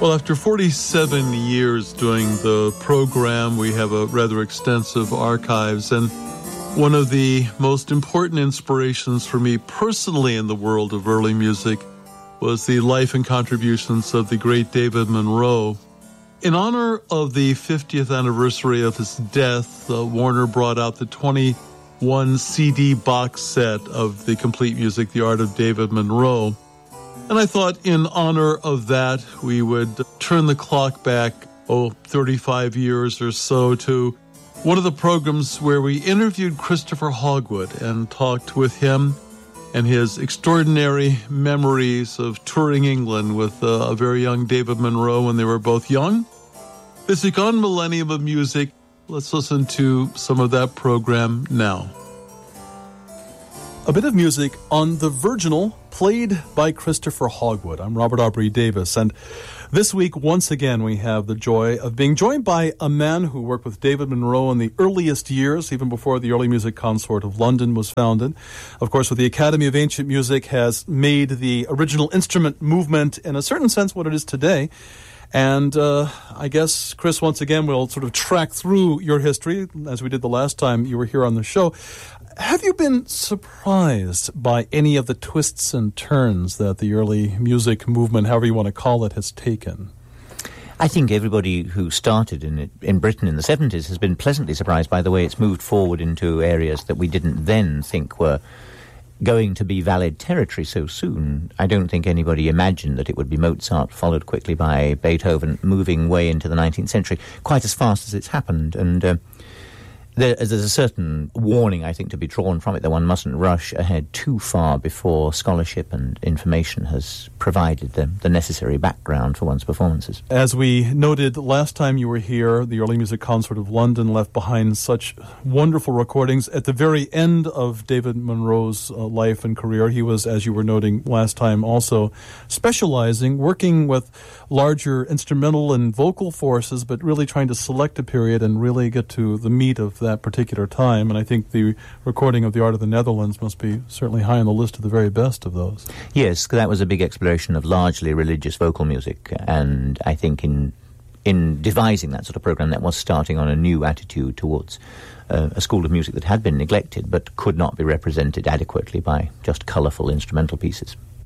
Well, after 47 years doing the program, we have a rather extensive archives, and one of the most important inspirations for me personally in the world of early music was the life and contributions of the great David Monroe. In honor of the 50th anniversary of his death, Warner brought out the 21 CD box set of the complete music, The Art of David Monroe. And I thought in honor of that, we would turn the clock back, 35 years or so, to one of the programs where we interviewed Christopher Hogwood and talked with him and his extraordinary memories of touring England with a very young David Monroe when they were both young. This week on Millennium of Music, let's listen to some of that program now. A bit of music on the Virginal, played by Christopher Hogwood. I'm Robert Aubrey Davis, and this week, once again, we have the joy of being joined by a man who worked with David Monroe in the earliest years, even before the Early Music Consort of London was founded. Of course, with the Academy of Ancient Music, has made the original instrument movement, in a certain sense, what it is today. And I guess, Chris, once again, we'll sort of track through your history, as we did the last time you were here on the show. Have you been surprised by any of the twists and turns that the early music movement, however you want to call it, has taken? I think everybody who started in Britain in the 70s has been pleasantly surprised by the way it's moved forward into areas that we didn't then think were going to be valid territory so soon. I don't think anybody imagined that it would be Mozart, followed quickly by Beethoven, moving way into the 19th century, quite as fast as it's happened. And there's a certain warning, I think, to be drawn from it, that one mustn't rush ahead too far before scholarship and information has provided the necessary background for one's performances. As we noted last time you were here, the Early Music Consort of London left behind such wonderful recordings. At the very end of David Monroe's life and career, he was, as you were noting last time, also specializing, working with larger instrumental and vocal forces, but really trying to select a period and really get to the meat of that particular time. And I think the recording of The Art of the Netherlands must be certainly high on the list of the very best of those. Yes, that was a big exploration of largely religious vocal music, and I think in devising that sort of program, that was starting on a new attitude towards a school of music that had been neglected but could not be represented adequately by just colourful instrumental pieces.